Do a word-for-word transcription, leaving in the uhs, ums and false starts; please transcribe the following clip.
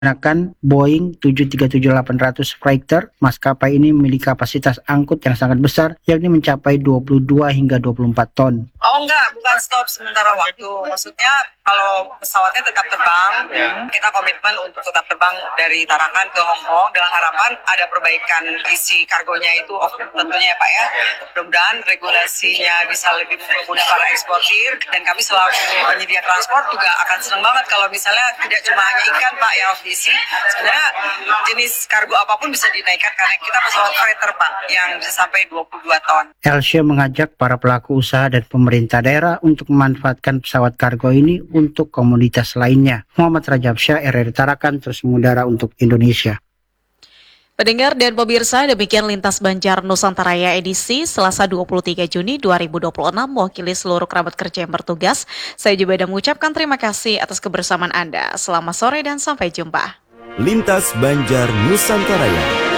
menggunakan Boeing tujuh tiga tujuh delapan ratus Freighter. Maskapai ini memiliki kapasitas angkut yang sangat besar, yakni mencapai dua puluh dua hingga dua puluh empat ton. Oh enggak, bukan stop sementara waktu. Maksudnya kalau pesawatnya tetap terbang, ya. Kita komitmen untuk tetap terbang dari Tarakan ke Hong Kong dengan harapan ada perbaikan isi kargonya itu, oh, tentunya ya Pak ya. Mudah-mudahan regulasinya bisa lebih mempermudah para eksportir, dan kami selaku penyedia transport juga akan senang banget kalau misalnya tidak cuma hanya ikan Pak yang harus diisi. Sebenarnya jenis kargo apapun bisa dinaikkan karena kita pesawat freighter Pak yang bisa sampai dua puluh dua ton. Elsie mengajak para pelaku usaha dan pemerintah daerah untuk memanfaatkan pesawat kargo ini untuk komoditas lainnya. Muhammad Rajabsyah, R R I Tarakan, terus mengudara untuk Indonesia. Pendengar dan pemirsa, demikian Lintas Banjar Nusantara Raya edisi Selasa dua puluh tiga Juni dua ribu dua puluh enam. Mewakili seluruh kerabat kerja yang bertugas, saya juga mengucapkan terima kasih atas kebersamaan Anda. Selamat sore dan sampai jumpa. Lintas Banjar Nusantara Raya.